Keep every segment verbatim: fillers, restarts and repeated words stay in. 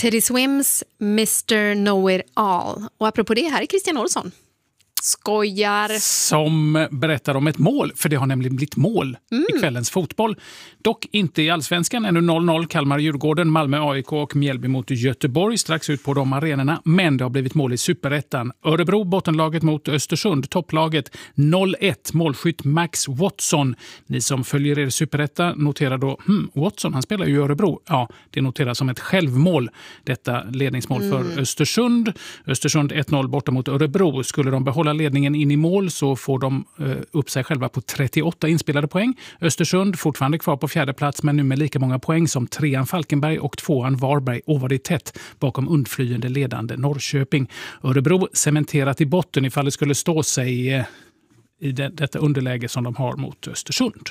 Teddy Swims mister Know It All. Och apropå det, här är Christian Olsson. Skojar. Som berättar om ett mål, för det har nämligen blivit mål mm. i kvällens fotboll. Dock inte i Allsvenskan, ännu noll noll, Kalmar-Djurgården, Malmö-A I K och Mjällby mot Göteborg strax ut på de arenorna. Men det har blivit mål i Superettan. Örebro, bottenlaget mot Östersund, topplaget noll ett, målskytt Max Watson. Ni som följer er Superetta noterar då, hmm, Watson, han spelar ju i Örebro. Ja, det noteras som ett självmål, detta ledningsmål mm. för Östersund. Östersund ett noll borta mot Örebro. Skulle de behålla ledningen in i mål så får de eh, upp sig själva på trettioåtta inspelade poäng. Östersund fortfarande kvar på fjärde plats, men nu med lika många poäng som trean Falkenberg och tvåan Varberg, och var det tätt bakom undflyende ledande Norrköping. Örebro cementerat i botten ifall det skulle stå sig eh, i det, detta underläge som de har mot Östersund.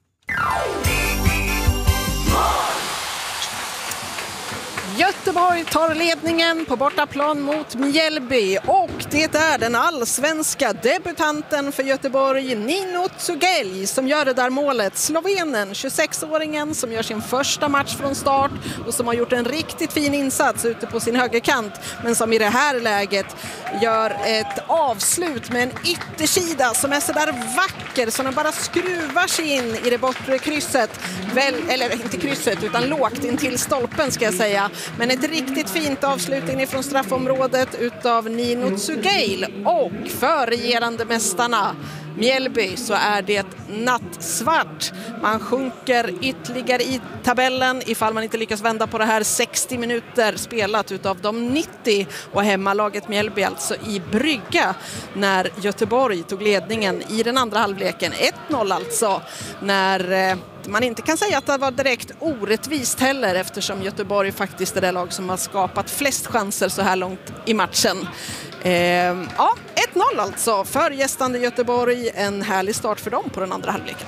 Göteborg tar ledningen på bortaplan mot Mjällby, och det är den allsvenska debutanten för Göteborg, Nino Tsugelj, som gör det där målet. Slovenen, tjugosexåringen som gör sin första match från start och som har gjort en riktigt fin insats ute på sin högerkant, men som i det här läget gör ett avslut med en yttersida som är så där vacker som den bara skruvar sig in i det bortre krysset. Väl, eller inte krysset utan lågt in till stolpen ska jag säga. Men ett riktigt fint avslutning ifrån straffområdet utav Nino Tsugelj, och för regerande mästarna Mjällby så är det nattsvart. Man sjunker ytterligare i tabellen ifall man inte lyckas vända på det här. Sextio minuter spelat utav de nittio, och hemmalaget Mjällby alltså i brygga när Göteborg tog ledningen i den andra halvleken. ett noll alltså, när eh, man inte kan säga att det var direkt orättvist heller, eftersom Göteborg faktiskt är det lag som har skapat flest chanser så här långt i matchen. Eh, ja, ett noll alltså för gästande Göteborg. En härlig start för dem på den andra halvleken.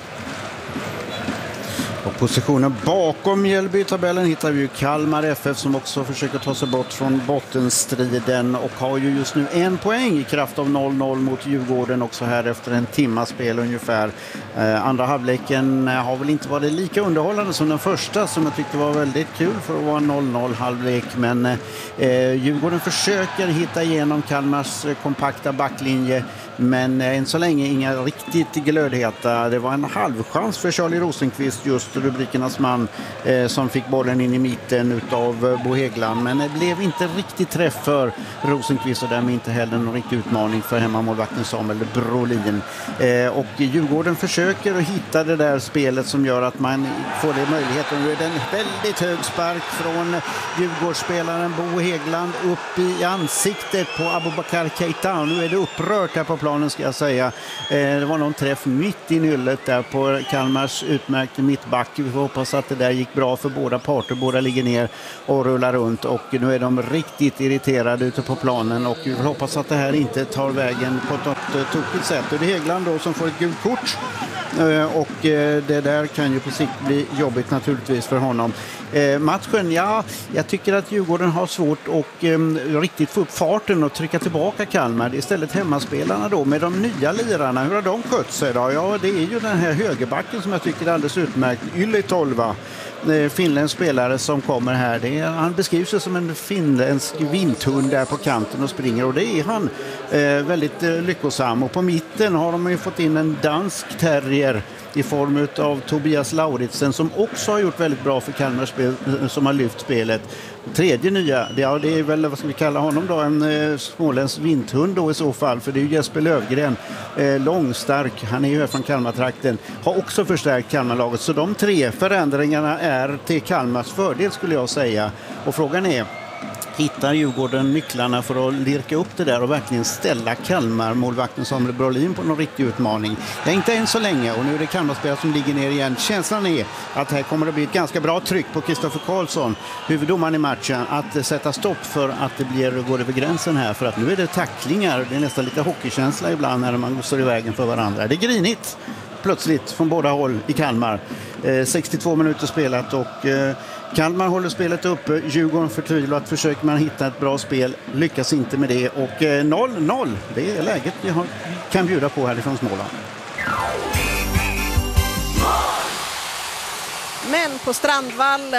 Och positionen bakom Mjällby i tabellen hittar vi ju Kalmar F F, som också försöker ta sig bort från bottenstriden och har ju just nu en poäng i kraft av noll noll mot Djurgården också här efter en timmas spel ungefär. Eh, andra halvleken har väl inte varit lika underhållande som den första, som jag tyckte var väldigt kul för att vara noll noll halvlek, men eh, Djurgården försöker hitta igenom Kalmars kompakta backlinje, men eh, än så länge inga riktigt glödheta. Det var en halvchans för Charlie Rosenqvist, just rubrikernas man, eh, som fick bollen in i mitten utav eh, Bo Häggland, men det blev inte riktigt träff för Rosenqvist, och därmed inte heller någon riktig utmaning för hemmamålvakten Samuel Brolin. Eh, och Djurgården försöker att hitta det där spelet som gör att man får det möjligheten. Nu är det en väldigt hög spark från Djurgårdsspelaren Bo Häggland upp i ansiktet på Abubakar Keita. Nu är det upprört här på planen, ska jag säga. Eh, det var någon träff mitt i nyllet där på Kalmars utmärkte mittback. Vi får hoppas att det där gick bra för båda parter. Båda ligger ner och rullar runt, och nu är de riktigt irriterade ute på planen, och vi får hoppas att det här inte tar vägen på ett något tokigt sätt. Och det är Häggland då som får ett gult kort, och det där kan ju på sikt bli jobbigt naturligtvis för honom. Eh, matchen, ja, jag tycker att Djurgården har svårt att eh, riktigt få upp farten och trycka tillbaka Kalmar. Istället hemmaspelarna då med de nya lirarna, hur har de skött sig då? Ja, det är ju den här högerbacken som jag tycker är alldeles utmärkt, Yle Tolva. Finländsk spelare som kommer här. Det är, han beskrivs sig som en finländsk vinthund där på kanten och springer, och det är han eh, väldigt eh, lyckosam. Och på mitten har de ju fått in en dansk terrier i form av Tobias Lauritsen, som också har gjort väldigt bra för Kalmar spel, som har lyft spelet. Tredje nya, det, ja, det är väl, vad ska vi kalla honom då, en eh, småländsk vinthund då i så fall, för det är ju Jesper Lövgren, eh, långstark, han är ju här från Kalmartrakten, har också förstärkt Kalmarlaget. Så de tre förändringarna är till Kalmars fördel, skulle jag säga. Och frågan är, hittar Djurgården nycklarna för att lirka upp det där och verkligen ställa Kalmar målvakten Samuel Brolin på någon riktig utmaning? Det är inte än så länge, och nu är det Kalmarspelare som ligger ner igen. Känslan är att här kommer det bli ett ganska bra tryck på Kristoffer Karlsson, huvuddomaren i matchen, att sätta stopp för att det blir, går över gränsen här, för att nu är det tacklingar. Det är nästan lite hockeykänsla ibland när man står i vägen för varandra. Det är grinigt plötsligt från båda håll i Kalmar. Eh, sextiotvå minuter spelat, och eh, Kalmar håller spelet uppe. Djurgården förtvivlat försöker man hitta ett bra spel, lyckas inte med det, och eh, noll noll, det är läget vi har, kan bjuda på härifrån Småland. Men på Strandvallen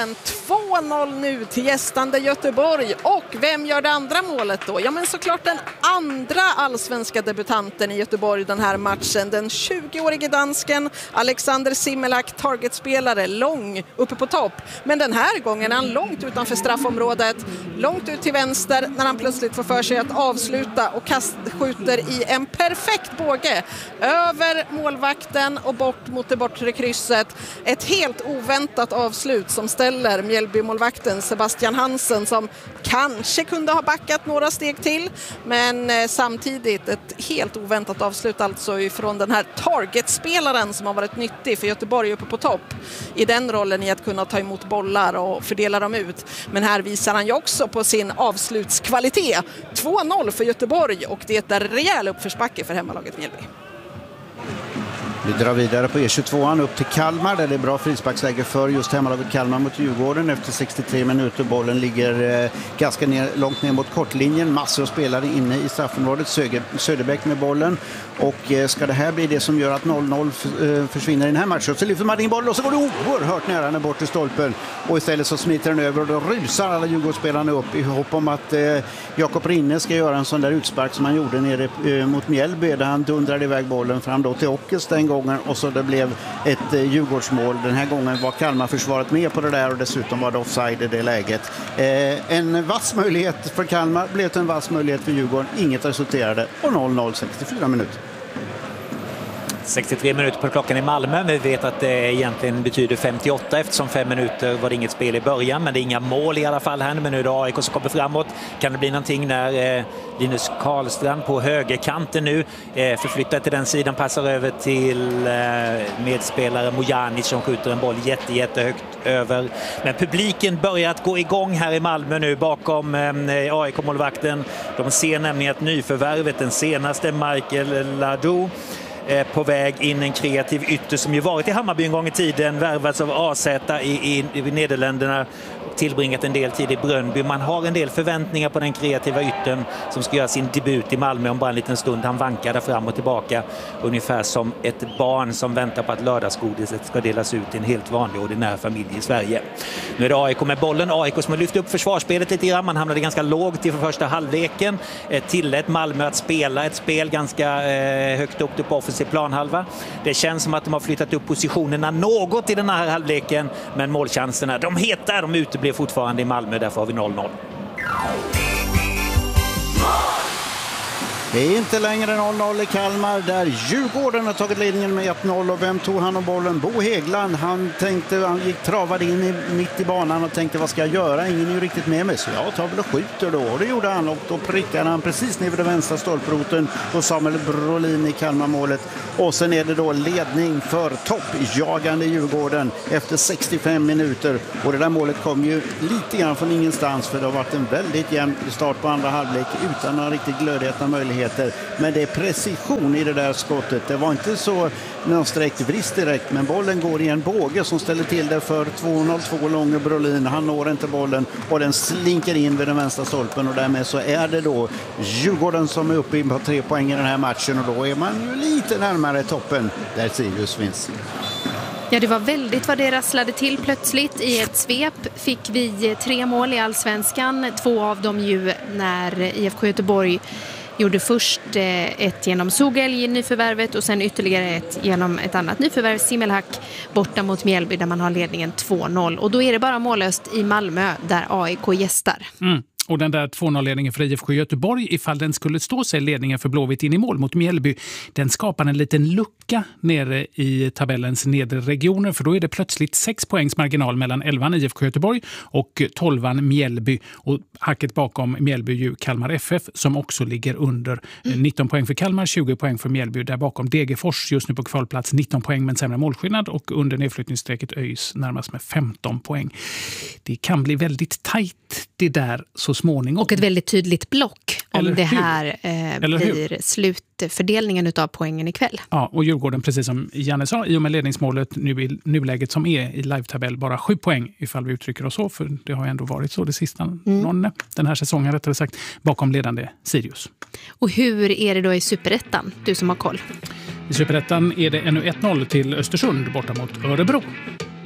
två noll nu till gästande Göteborg. Och vem gör det andra målet då? Ja, men såklart den andra allsvenska debutanten i Göteborg den här matchen. Den tjugoårige dansken Alexander Simmelak, targetspelare, lång uppe på topp. Men den här gången är han långt utanför straffområdet, långt ut till vänster när han plötsligt får för sig att avsluta och kast, skjuter i en perfekt båge över målvakten och bort mot det bortre krysset. Ett helt oväntat avslut som ställer Mjällby-målvakten Sebastian Hansen, som kanske kunde ha backat några steg till, men eh, samtidigt ett helt oväntat avslut alltså ifrån den här targetspelaren som har varit nyttig för Göteborg uppe på topp i den rollen i att kunna ta emot bollar och fördela dem ut. Men här visar han ju också på sin avslutskvalitet. två noll för Göteborg och det är rejäl uppförsbacke för hemmalaget Mjällby. Vi drar vidare på E tjugotvåan upp till Kalmar där det är bra frisparksläge för just hemmalaget Kalmar mot Djurgården. Efter sextiotre minuter, bollen ligger eh, ganska ner, långt ner mot kortlinjen. Massor av spelare inne i straffområdet. Söder, Söderbäck med bollen. Och eh, ska det här bli det som gör att noll noll f- försvinner i den här matchen, så lyfter man in bollen och så går det oerhört nära den bort till stolpen. Och istället så smiter den över och då rusar alla Djurgårdsspelarna upp i hopp om att eh, Jakob Rinne ska göra en sån där utspark som han gjorde nere eh, mot Mjällby där han dundrade iväg bollen fram då till Ockels den gången och så det blev ett eh, Djurgårdsmål. Den här gången var Kalmar-försvaret med på det där och dessutom var det offside i det läget. Eh, en vass möjlighet för Kalmar blev det en vass möjlighet för Djurgården. Inget resulterade och noll noll sextiofyra minuter. sextiotre minuter på klockan i Malmö. Vi vet att det egentligen betyder femtioåtta eftersom fem minuter var det inget spel i början, men det är inga mål i alla fall här. Men nu är det A I K som kommer framåt. Kan det bli någonting när eh, Linus Karlstrand på högerkanten nu eh, förflyttar till den sidan, passar över till eh, medspelare Mojanic som skjuter en boll jätte, jättehögt över. Men publiken börjar att gå igång här i Malmö nu bakom eh, A I K-målvakten. De ser nämligen att nyförvärvet, den senaste Michael Ladou, på väg in en kreativ ytter som ju varit i Hammarby en gång i tiden, värvats av A Z i, i, i Nederländerna, tillbringat en del tid i Brönnby. Man har en del förväntningar på den kreativa yttern som ska göra sin debut i Malmö om bara en liten stund. Han vankar där fram och tillbaka ungefär som ett barn som väntar på att lördagsgodiset ska delas ut i en helt vanlig ordinär familj i Sverige. Nu är det A I K med bollen. A I K som har lyft upp försvarsspelet lite grann. Man hamnade ganska lågt i för första halvleken. Tillät Malmö att spela ett spel ganska eh, högt upp på offensiv planhalva. Det känns som att de har flyttat upp positionerna något i den här halvleken, men målchanserna, de heter, de uteblir fortfarande i Malmö, därför har vi noll noll. Det är inte längre noll noll i Kalmar där Djurgården har tagit ledningen med ett noll och vem tog han om bollen? Bo Häggland, han tänkte, han gick travad in i, mitt i banan och tänkte vad ska jag göra? Ingen är ju riktigt med mig så jag tar väl och skjuter då och det gjorde han och då prickade han precis ner vid den vänstra stolproten och Samuel Brolin i Kalmarmålet och sen är det då ledning för toppjagande Djurgården efter sextiofem minuter och det där målet kom ju lite grann från ingenstans för det har varit en väldigt jämn start på andra halvlek utan några riktigt glödheta möjligheter. Men det är precision i det där skottet. Det var inte så någon sträckt vrist direkt, men bollen går i en båge som ställer till det för två noll två långa Brolin. Han når inte bollen och den slinker in vid den vänstra stolpen och därmed så är det då Djurgården som är uppe på tre poäng i den här matchen och då är man ju lite närmare toppen där Sirius finns. Ja, det var väldigt vad det rasslade till plötsligt. I ett svep fick vi tre mål i Allsvenskan. Två av dem ju när I F K Göteborg gjorde först ett genom Sogelj i nyförvärvet och sen ytterligare ett genom ett annat nyförvärv, Simmelhack, borta mot Mjällby där man har ledningen två noll. Och då är det bara mållöst i Malmö där A I K gästar. Mm. Och den där två noll-ledningen för I F K Göteborg, ifall den skulle stå sig ledningen för Blåvitt in i mål mot Mjällby, den skapar en liten lucka nere i tabellens nedre regioner. För då är det plötsligt sex poängs marginal mellan elvan I F K Göteborg och tolvan Mjällby. Och hacket bakom Mjällby ju Kalmar F F som också ligger under mm. nitton poäng för Kalmar, tjugo poäng för Mjällby. Där bakom Degerfors just nu på kvalplats nitton poäng men sämre målskillnad och under nedflyttningsstrecket ÖIS närmast med femton poäng. Det kan bli väldigt tajt det där så småningom. Och ett väldigt tydligt block om Eller det hur? här eh, Eller hur? blir slutfördelningen av poängen ikväll. Ja, och Djurgården, precis som Janne sa, i och med ledningsmålet nu i nuläget som är i live-tabell, bara sju poäng ifall vi uttrycker oss så, för det har ändå varit så det sista mm. någon, den här säsongen rättare sagt, bakom ledande Sirius. Och hur är det då i Superettan, du som har koll? I Superettan är det ännu ett noll till Östersund borta mot Örebro.